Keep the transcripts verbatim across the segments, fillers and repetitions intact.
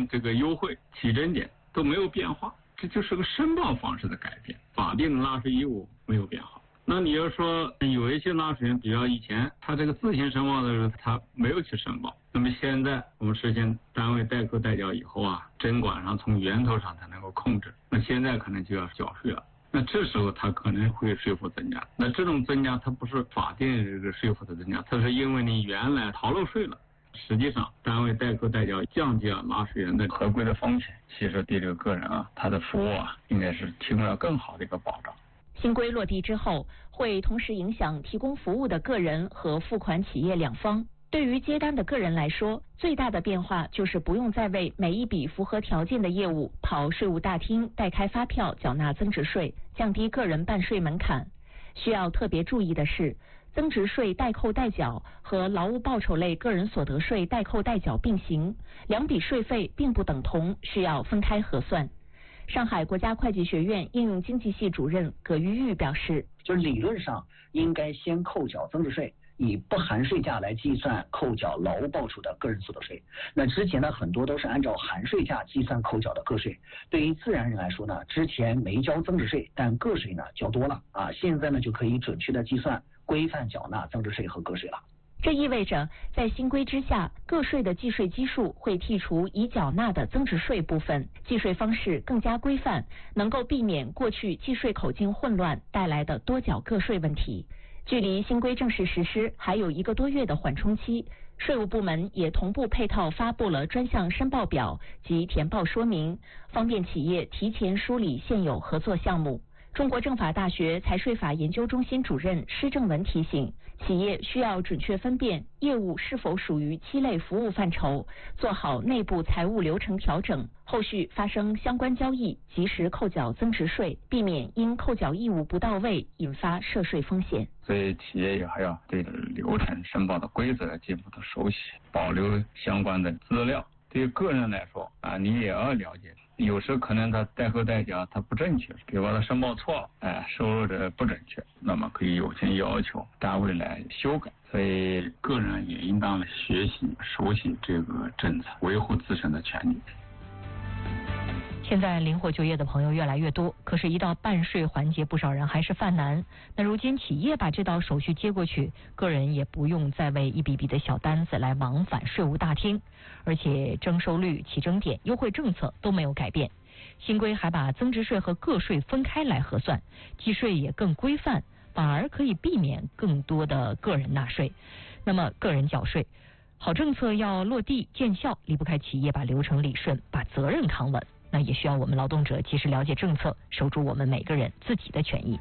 跟这个优惠起征点都没有变化，这就是个申报方式的改变，法定的纳税义务没有变化。那你要说有一些纳税人，比如以前他这个自行申报的时候他没有去申报，那么现在我们实现单位代扣代缴以后啊，征管上从源头上才能够控制，那现在可能就要缴税了。那这时候他可能会税负增加，那这种增加它不是法定这个税负的增加，它是因为你原来逃漏税了。实际上，单位代扣代缴降低了纳税人的合规的风险，其实对这个个人啊，他的服务啊，应该是提供了更好的一个保障。 新规落地之后，会同时影响提供服务的个人和付款企业两方。对于接单的个人来说，最大的变化就是不用再为每一笔符合条件的业务跑税务大厅代开发票缴纳增值税，降低个人办税门槛。需要特别注意的是，增值税代扣代缴和劳务报酬类个人所得税代扣代缴并行，两笔税费并不等同，需要分开核算。上海国家会计学院应用经济系主任葛玉玉表示， 就理论上应该先扣缴增值税，以不含税价来计算扣缴劳务报酬的个人所得税。那之前呢，很多都是按照含税价计算扣缴的个税。对于自然人来说呢，之前没交增值税，但个税呢交多了啊，现在呢就可以准确的计算规范缴纳增值税和个税了。 这意味着，在新规之下，个税的计税基数会剔除已缴纳的增值税部分，计税方式更加规范，能够避免过去计税口径混乱带来的多缴个税问题。距离新规正式实施还有一个多月的缓冲期，税务部门也同步配套发布了专项申报表及填报说明，方便企业提前梳理现有合作项目。中国政法大学财税法研究中心主任施正文提醒，企业需要准确分辨业务是否属于七类服务范畴，做好内部财务流程调整，后续发生相关交易及时扣缴增值税，避免因扣缴义务不到位引发涉税风险。 所以企业也还要对流程申报的规则进一步的熟悉，保留相关的资料。对于个人来说啊，你也要了解，有时可能他代扣代缴他不正确，比如说他申报错了，哎，收入者不准确，那么可以有权要求单位来修改。所以个人也应当学习熟悉这个政策，维护自身的权利。 现在灵活就业的朋友越来越多，可是一到办税环节，不少人还是犯难。那如今企业把这道手续接过去，个人也不用再为一笔笔的小单子来往返税务大厅，而且征收率、起征点、优惠政策都没有改变。新规还把增值税和个税分开来核算，计税也更规范，反而可以避免更多的个人纳税。那么个人缴税，好政策要落地见效，离不开企业把流程理顺，把责任扛稳。那也需要我们劳动者及时了解政策，守住我们每个人自己的权益。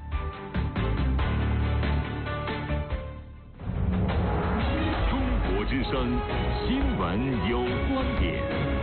中国之声新闻有观点，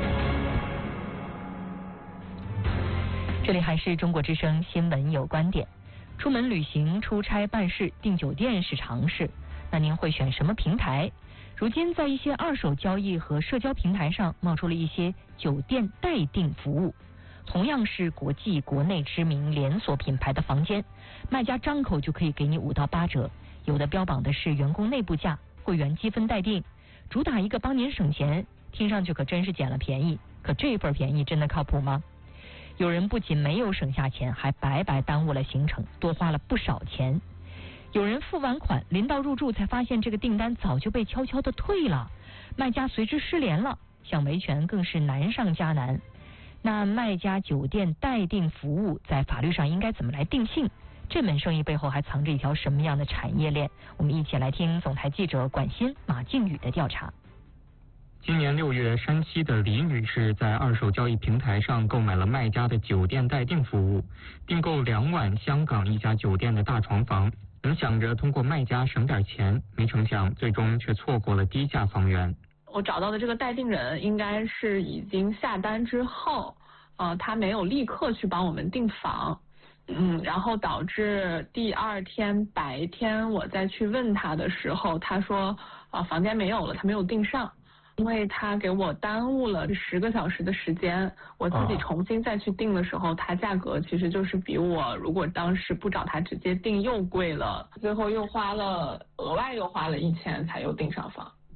这里还是中国之声新闻有观点。出门旅行、出差办事、订酒店是常事，那您会选什么平台？如今在一些二手交易和社交平台上冒出了一些酒店代订服务，同样是国际国内知名连锁品牌的房间，卖家张口就可以给你五到八折，有的标榜的是员工内部价、会员积分待定，主打一个帮您省钱，听上去可真是捡了便宜。可这份便宜真的靠谱吗？有人不仅没有省下钱，还白白耽误了行程，多花了不少钱。有人付完款，临到入住才发现这个订单早就被悄悄的退了，卖家随之失联了，想维权更是难上加难。那卖家酒店代订服务在法律上应该怎么来定性？这门生意背后还藏着一条什么样的产业链？我们一起来听总台记者管欣、马靖宇的调查。 今年六月，山西的李女士在二手交易平台上购买了卖家的酒店代订服务，订购两晚香港一家酒店的大床房，本想着通过卖家省点钱，没成想最终却错过了低价房源。 我找到的这个代订人应该是已经下单之后，呃，他没有立刻去帮我们订房，嗯，然后导致第二天白天我再去问他的时候，他说啊、呃、房间没有了，他没有订上。因为他给我耽误了十个小时的时间，我自己重新再去订的时候，它价格其实就是比我如果当时不找他直接订又贵了，最后又花了额外又花了一千才又订上房。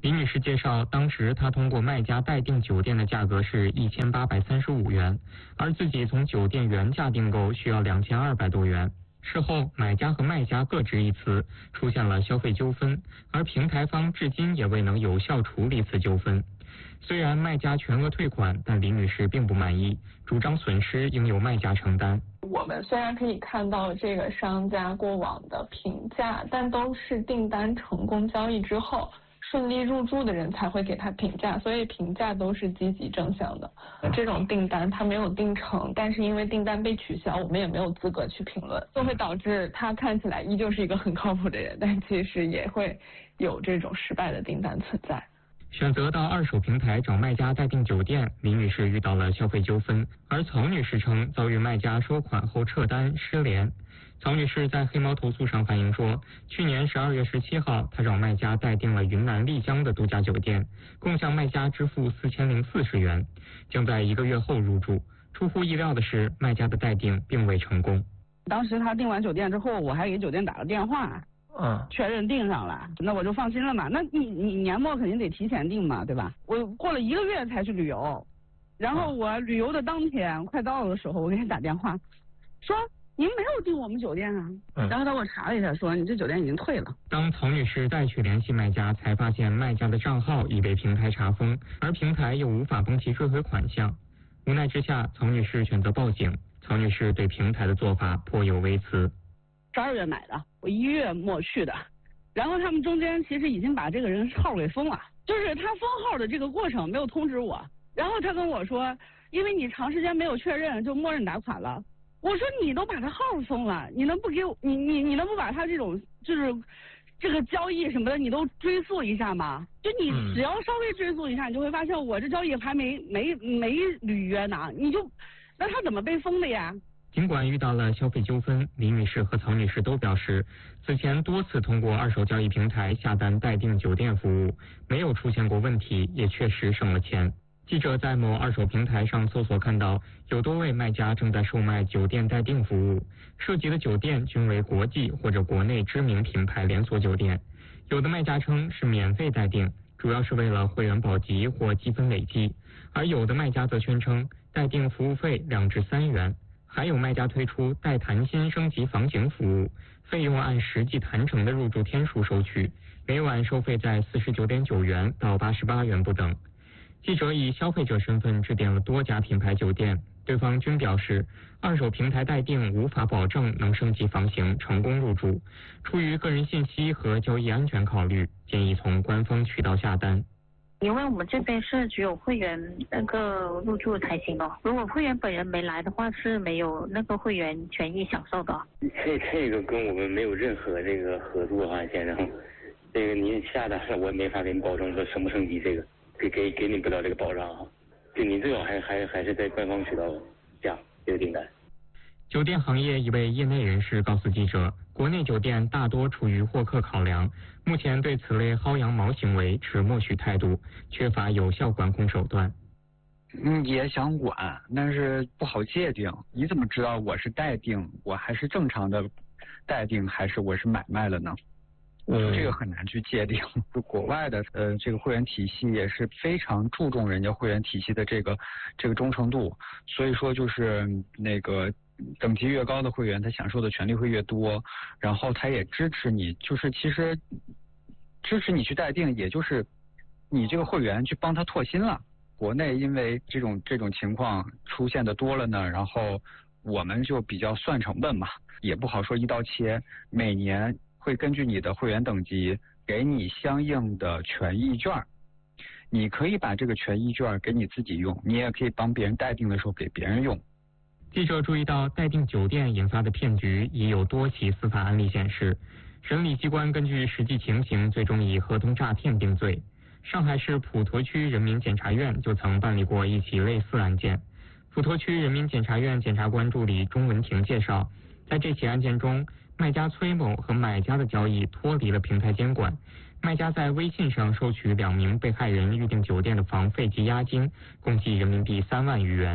李女士介绍，当时她通过卖家代订酒店的价格是一千八百三十五元，而自己从酒店原价订购需要两千二百多元。事后，买家和卖家各执一词，出现了消费纠纷，而平台方至今也未能有效处理此纠纷。虽然卖家全额退款，但李女士并不满意，主张损失应由卖家承担。 我们虽然可以看到这个商家过往的评价，但都是订单成功交易之后顺利入住的人才会给他评价，所以评价都是积极正向的。这种订单他没有订成，但是因为订单被取消，我们也没有资格去评论，就会导致他看起来依旧是一个很靠谱的人，但其实也会有这种失败的订单存在。 选择到二手平台找卖家代订酒店，李女士遇到了消费纠纷，而曹女士称遭遇卖家收款后撤单失联。曹女士在黑猫投诉上反映说，去年十二月十七号，她找卖家代订了云南丽江的度假酒店，共向卖家支付四千零四十元，将在一个月后入住。出乎意料的是，卖家的代订并未成功。 当时他订完酒店之后，我还给酒店打了电话，嗯，确认订上了，那我就放心了嘛。那你你年末肯定得提前订嘛，对吧？我过了一个月才去旅游，然后我旅游的当天快到了的时候，我给他打电话，说您没有订我们酒店啊，嗯、然后他给我查了一下，说你这酒店已经退了。 当曹女士再去联系卖家，才发现卖家的账号已被平台查封，而平台又无法帮其追回款项。无奈之下，曹女士选择报警。曹女士对平台的做法颇有微词。 十二月买的，我一月末去的，然后他们中间其实已经把这个人号给封了，就是他封号的这个过程没有通知我，然后他跟我说，因为你长时间没有确认，就默认打款了。我说你都把他号封了，你能不给我，你你你能不把他这种就是这个交易什么的，你都追溯一下吗？就你只要稍微追溯一下，你就会发现我这交易还没没没履约呢，你就那他怎么被封的呀？ 尽管遇到了消费纠纷，李女士和曹女士都表示，此前多次通过二手交易平台下单代订酒店服务，没有出现过问题，也确实省了钱。记者在某二手平台上搜索看到，有多位卖家正在售卖酒店代订服务，涉及的酒店均为国际或者国内知名品牌连锁酒店。有的卖家称是免费代订，主要是为了会员保级或积分累积，而有的卖家则宣称代订服务费两至三元。还有卖家推出带谈心升级房型服务，费用按实际谈成的入住天数收取，每晚收费在四十九点九元到八十八元不等。记者以消费者身份致电了多家品牌酒店，对方均表示，二手平台代订无法保证能升级房型成功入住，出于个人信息和交易安全考虑，建议从官方渠道下单。 因为我们这边是只有会员那个入住才行哦，如果会员本人没来的话，是没有那个会员权益享受的。 这这个跟我们没有任何这个合作啊，先生，这个您下单了，我没法给你保证说升不升级，这个给给给你不了这个保障啊。就你最好还还还是在官方渠道下这个订单。 酒店行业一位业内人士告诉记者，国内酒店大多出于获客考量，目前对此类薅羊毛行为持默许态度，缺乏有效管控手段。 嗯，也想管，但是不好界定。你怎么知道我是代订，我还是正常的代订，还是我是买卖了呢？嗯，这个很难去界定。就国外的呃这个会员体系也是非常注重人家会员体系的这个这个忠诚度，所以说就是那个等级越高的会员，他享受的权利会越多，然后他也支持你，就是其实支持你去代订，也就是你这个会员去帮他拓新了。国内因为这种这种情况出现的多了呢，然后我们就比较算成本嘛，也不好说一刀切，每年会根据你的会员等级给你相应的权益券，你可以把这个权益券给你自己用，你也可以帮别人代订的时候给别人用。 记者注意到，代订酒店引发的骗局已有多起司法案例显示，审理机关根据实际情形，最终以合同诈骗定罪。上海市普陀区人民检察院就曾办理过一起类似案件。普陀区人民检察院检察官助理钟文婷介绍，在这起案件中，卖家崔某和买家的交易脱离了平台监管，卖家在微信上收取两名被害人预订酒店的房费及押金，共计人民币三万余元。 在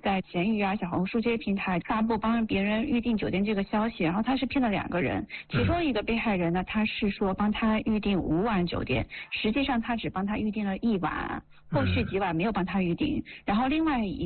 在闲鱼啊、小红书这些平台发布帮别人预订酒店这个消息，然后他是骗了两个人，其中一个被害人呢，他是说帮他预订五晚酒店，实际上他只帮他预订了一晚，后续几晚没有帮他预订，然后另外一